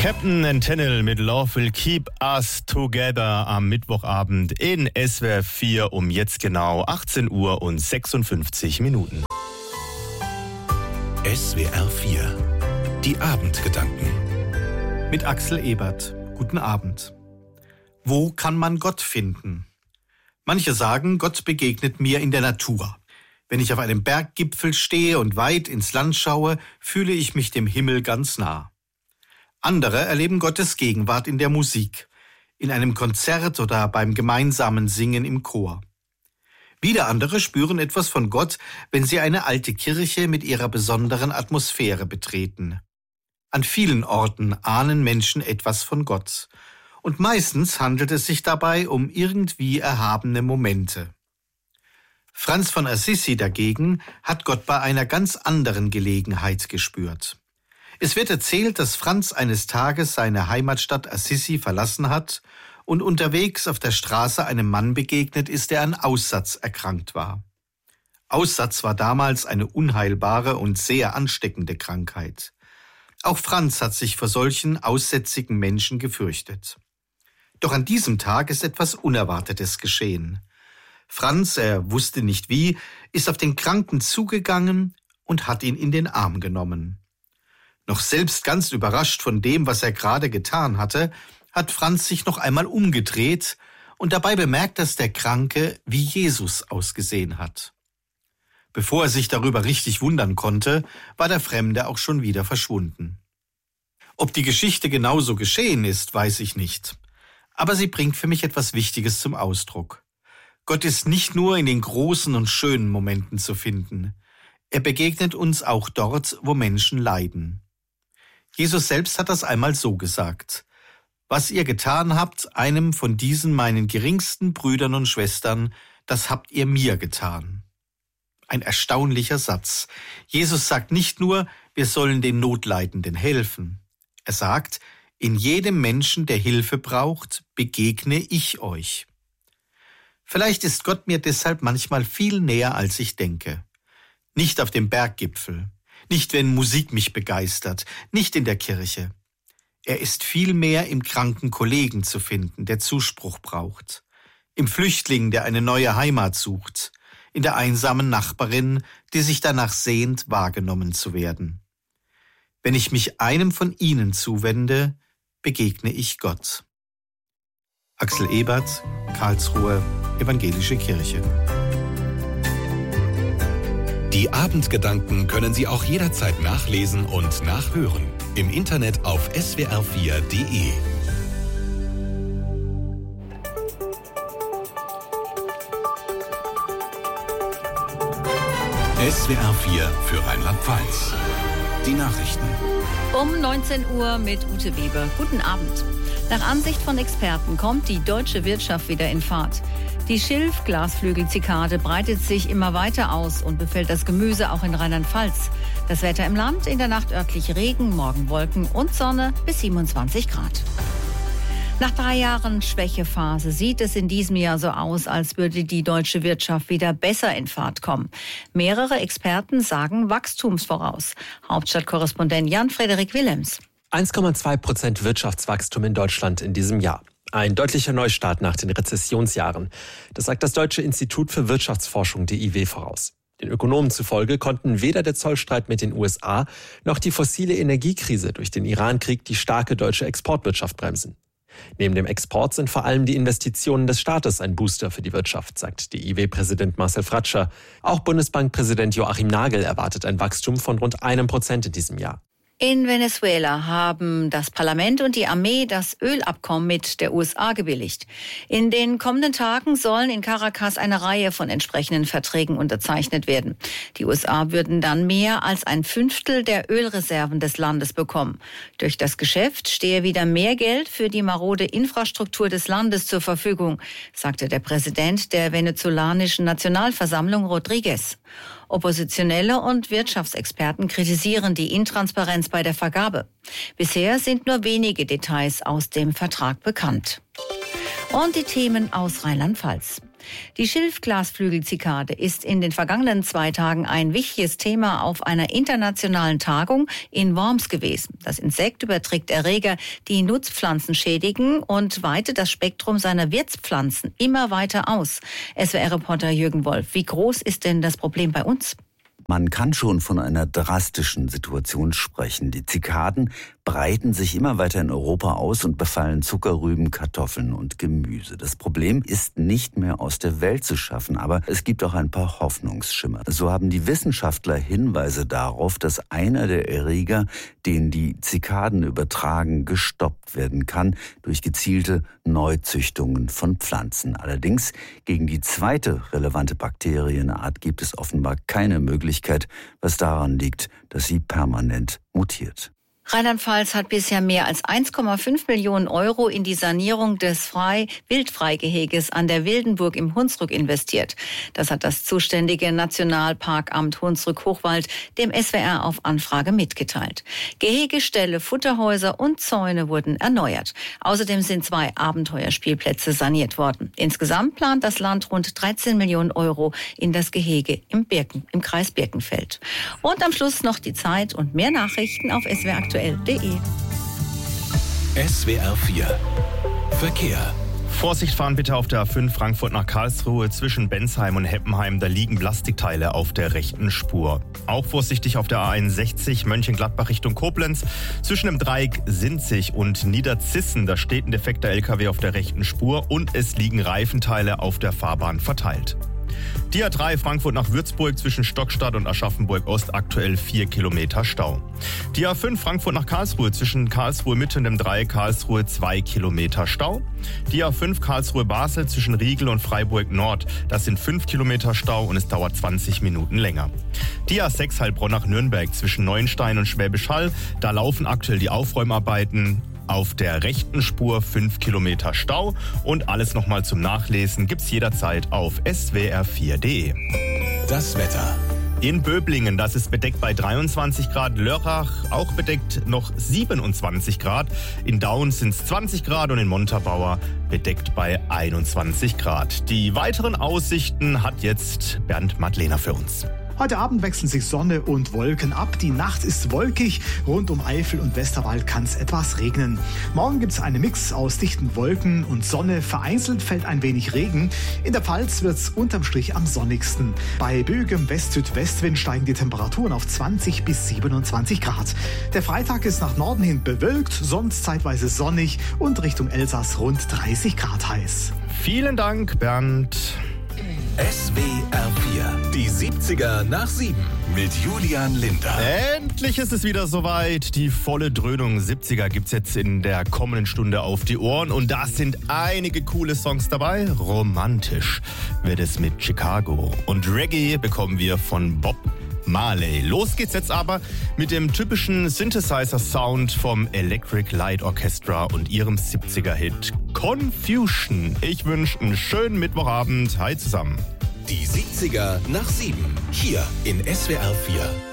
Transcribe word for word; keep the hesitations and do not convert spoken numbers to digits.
Captain and Tennille mit Love Will Keep Us Together am Mittwochabend in S W R vier um jetzt genau achtzehn Uhr und sechsundfünfzig Minuten. S W R vier, die Abendgedanken. Mit Axel Ebert. Guten Abend. Wo kann man Gott finden? Manche sagen, Gott begegnet mir in der Natur. Wenn ich auf einem Berggipfel stehe und weit ins Land schaue, fühle ich mich dem Himmel ganz nah. Andere erleben Gottes Gegenwart in der Musik, in einem Konzert oder beim gemeinsamen Singen im Chor. Wieder andere spüren etwas von Gott, wenn sie eine alte Kirche mit ihrer besonderen Atmosphäre betreten. An vielen Orten ahnen Menschen etwas von Gott. Und meistens handelt es sich dabei um irgendwie erhabene Momente. Franz von Assisi dagegen hat Gott bei einer ganz anderen Gelegenheit gespürt. Es wird erzählt, dass Franz eines Tages seine Heimatstadt Assisi verlassen hat und unterwegs auf der Straße einem Mann begegnet ist, der an Aussatz erkrankt war. Aussatz war damals eine unheilbare und sehr ansteckende Krankheit. Auch Franz hat sich vor solchen aussätzigen Menschen gefürchtet. Doch an diesem Tag ist etwas Unerwartetes geschehen. Franz, er wusste nicht wie, ist auf den Kranken zugegangen und hat ihn in den Arm genommen. Noch selbst ganz überrascht von dem, was er gerade getan hatte, hat Franz sich noch einmal umgedreht und dabei bemerkt, dass der Kranke wie Jesus ausgesehen hat. Bevor er sich darüber richtig wundern konnte, war der Fremde auch schon wieder verschwunden. Ob die Geschichte genauso geschehen ist, weiß ich nicht. Aber sie bringt für mich etwas Wichtiges zum Ausdruck. Gott ist nicht nur in den großen und schönen Momenten zu finden. Er begegnet uns auch dort, wo Menschen leiden. Jesus selbst hat das einmal so gesagt: Was ihr getan habt, einem von diesen meinen geringsten Brüdern und Schwestern, das habt ihr mir getan. Ein erstaunlicher Satz. Jesus sagt nicht nur, wir sollen den Notleidenden helfen. Er sagt, in jedem Menschen, der Hilfe braucht, begegne ich euch. Vielleicht ist Gott mir deshalb manchmal viel näher, als ich denke. Nicht auf dem Berggipfel, nicht wenn Musik mich begeistert, nicht in der Kirche. Er ist vielmehr im kranken Kollegen zu finden, der Zuspruch braucht, im Flüchtling, der eine neue Heimat sucht, in der einsamen Nachbarin, die sich danach sehnt, wahrgenommen zu werden. Wenn ich mich einem von ihnen zuwende, begegne ich Gott. Axel Ebert, Karlsruhe, Evangelische Kirche. Die Abendgedanken können Sie auch jederzeit nachlesen und nachhören. Im Internet auf s w r vier punkt d e. S W R vier für Rheinland-Pfalz. Die Nachrichten. Um neunzehn Uhr mit Ute Weber. Guten Abend. Nach Ansicht von Experten kommt die deutsche Wirtschaft wieder in Fahrt. Die Schilf-Glasflügel-Zikade breitet sich immer weiter aus und befällt das Gemüse auch in Rheinland-Pfalz. Das Wetter im Land: in der Nacht örtlich Regen, morgen Wolken und Sonne bis siebenundzwanzig Grad. Nach drei Jahren Schwächephase sieht es in diesem Jahr so aus, als würde die deutsche Wirtschaft wieder besser in Fahrt kommen. Mehrere Experten sagen Wachstumsvoraus. Hauptstadtkorrespondent Jan-Frederik Willems. eins Komma zwei Prozent Wirtschaftswachstum in Deutschland in diesem Jahr. Ein deutlicher Neustart nach den Rezessionsjahren. Das sagt das Deutsche Institut für Wirtschaftsforschung, D I W, voraus. Den Ökonomen zufolge konnten weder der Zollstreit mit den U S A noch die fossile Energiekrise durch den Iran-Krieg die starke deutsche Exportwirtschaft bremsen. Neben dem Export sind vor allem die Investitionen des Staates ein Booster für die Wirtschaft, sagt D I W-Präsident Marcel Fratscher. Auch Bundesbankpräsident Joachim Nagel erwartet ein Wachstum von rund einem Prozent in diesem Jahr. In Venezuela haben das Parlament und die Armee das Ölabkommen mit der U S A gebilligt. In den kommenden Tagen sollen in Caracas eine Reihe von entsprechenden Verträgen unterzeichnet werden. Die U S A würden dann mehr als ein Fünftel der Ölreserven des Landes bekommen. Durch das Geschäft stehe wieder mehr Geld für die marode Infrastruktur des Landes zur Verfügung, sagte der Präsident der venezolanischen Nationalversammlung Rodriguez. Oppositionelle und Wirtschaftsexperten kritisieren die Intransparenz bei der Vergabe. Bisher sind nur wenige Details aus dem Vertrag bekannt. Und die Themen aus Rheinland-Pfalz. Die Schilfglasflügelzikade ist in den vergangenen zwei Tagen ein wichtiges Thema auf einer internationalen Tagung in Worms gewesen. Das Insekt überträgt Erreger, die Nutzpflanzen schädigen und weitet das Spektrum seiner Wirtspflanzen immer weiter aus. S W R-Reporter Jürgen Wolf, wie groß ist denn das Problem bei uns? Man kann schon von einer drastischen Situation sprechen. Die Zikaden breiten sich immer weiter in Europa aus und befallen Zuckerrüben, Kartoffeln und Gemüse. Das Problem ist nicht mehr aus der Welt zu schaffen, aber es gibt auch ein paar Hoffnungsschimmer. So haben die Wissenschaftler Hinweise darauf, dass einer der Erreger, den die Zikaden übertragen, gestoppt werden kann durch gezielte Neuzüchtungen von Pflanzen. Allerdings gegen die zweite relevante Bakterienart gibt es offenbar keine Möglichkeit, was daran liegt, dass sie permanent mutiert. Rheinland-Pfalz hat bisher mehr als eins Komma fünf Millionen Euro in die Sanierung des Frei- Wildfreigeheges an der Wildenburg im Hunsrück investiert. Das hat das zuständige Nationalparkamt Hunsrück-Hochwald dem S W R auf Anfrage mitgeteilt. Gehege, Ställe, Futterhäuser und Zäune wurden erneuert. Außerdem sind zwei Abenteuerspielplätze saniert worden. Insgesamt plant das Land rund dreizehn Millionen Euro in das Gehege im, Birken, im Kreis Birkenfeld. Und am Schluss noch die Zeit und mehr Nachrichten auf S W R aktuell punkt de. S W R vier Verkehr. Vorsicht fahren bitte auf der A fünf Frankfurt nach Karlsruhe zwischen Bensheim und Heppenheim. Da liegen Plastikteile auf der rechten Spur. Auch vorsichtig auf der A einundsechzig Mönchengladbach Richtung Koblenz. Zwischen dem Dreieck Sinzig und Niederzissen. Da steht ein defekter L K W auf der rechten Spur und es liegen Reifenteile auf der Fahrbahn verteilt. Die A drei Frankfurt nach Würzburg zwischen Stockstadt und Aschaffenburg-Ost aktuell vier Kilometer Stau. Die A fünf Frankfurt nach Karlsruhe zwischen Karlsruhe Mitte und dem Dreieck Karlsruhe zwei Kilometer Stau. Die A fünf Karlsruhe-Basel zwischen Riegel und Freiburg Nord. Das sind fünf Kilometer Stau und es dauert zwanzig Minuten länger. Die A sechs Heilbronn nach Nürnberg zwischen Neuenstein und Schwäbisch Hall. Da laufen aktuell die Aufräumarbeiten. Auf der rechten Spur fünf Kilometer Stau und alles nochmal zum Nachlesen gibt's jederzeit auf S W R vier punkt de. Das Wetter. In Böblingen, das ist bedeckt bei dreiundzwanzig Grad, Lörrach auch bedeckt noch siebenundzwanzig Grad, in Daun sind es zwanzig Grad und in Montabaur bedeckt bei einundzwanzig Grad. Die weiteren Aussichten hat jetzt Bernd Madlener für uns. Heute Abend wechseln sich Sonne und Wolken ab. Die Nacht ist wolkig. Rund um Eifel und Westerwald kann es etwas regnen. Morgen gibt es einen Mix aus dichten Wolken und Sonne. Vereinzelt fällt ein wenig Regen. In der Pfalz wird es unterm Strich am sonnigsten. Bei böigem West-Südwestwind steigen die Temperaturen auf zwanzig bis siebenundzwanzig Grad. Der Freitag ist nach Norden hin bewölkt, sonst zeitweise sonnig und Richtung Elsass rund dreißig Grad heiß. Vielen Dank, Bernd. S W R vier, die siebziger nach sieben mit Julian Linder. Endlich ist es wieder soweit. Die volle Dröhnung siebziger gibt's jetzt in der kommenden Stunde auf die Ohren. Und da sind einige coole Songs dabei. Romantisch wird es mit Chicago. Und Reggae bekommen wir von Bob Marley. Los geht's jetzt aber mit dem typischen Synthesizer-Sound vom Electric Light Orchestra und ihrem siebziger-Hit Confusion. Ich wünsche einen schönen Mittwochabend. Hi zusammen. Die siebziger nach sieben. Hier in S W R vier.